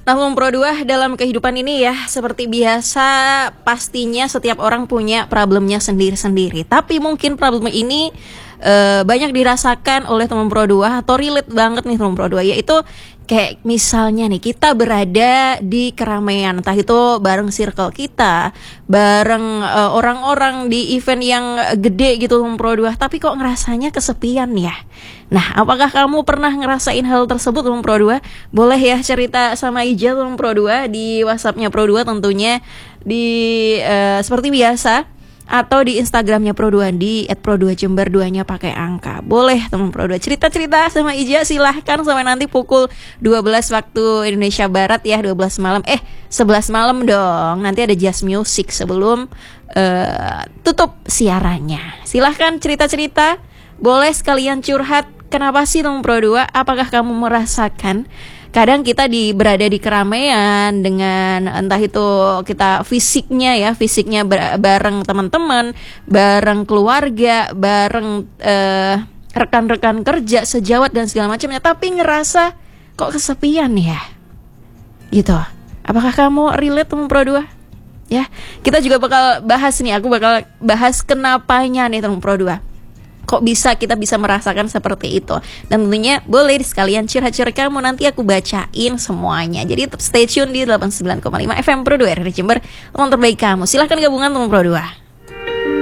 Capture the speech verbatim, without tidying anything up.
Tahun Pro dua dalam kehidupan ini ya, seperti biasa pastinya setiap orang punya problemnya sendiri-sendiri. Tapi mungkin problem ini uh, banyak dirasakan oleh teman Pro dua atau relate banget nih teman Pro dua, yaitu kayak misalnya nih kita berada di keramaian, entah itu bareng circle kita, bareng uh, orang-orang di event yang gede gitu teman Pro dua, tapi kok ngerasanya kesepian ya. Nah, apakah kamu pernah ngerasain hal tersebut teman Pro dua? Boleh ya cerita sama Ija teman Pro dua di WhatsApp-nya Pro dua tentunya, di uh, seperti biasa, atau di Instagramnya Pro dua di et pro dua jember, duanya pakai angka. Boleh teman Pro dua cerita-cerita sama Ija, silahkan sampai nanti pukul dua belas waktu Indonesia Barat ya, dua belas malam. Eh, sebelas malam dong. Nanti ada Jazz Music sebelum uh, tutup siarannya. Silahkan cerita-cerita. Boleh sekalian curhat. Kenapa sih teman Pro dua? Apakah kamu merasakan kadang kita di berada di keramaian dengan entah itu kita fisiknya ya, fisiknya ber, bareng teman-teman, bareng keluarga, bareng uh, rekan-rekan kerja, sejawat dan segala macamnya, tapi ngerasa kok kesepian ya, gitu. Apakah kamu relate teman Pro dua? Ya, kita juga bakal bahas nih, aku bakal bahas kenapanya nih teman Pro dua. Kok bisa kita bisa merasakan seperti itu. Dan tentunya boleh sekalian curhat-curhat kamu, nanti aku bacain semuanya. Jadi tetap stay tune di delapan puluh sembilan koma lima F M Pro dua R R I Jember, teman terbaik kamu. Silahkan gabungan teman Pro dua.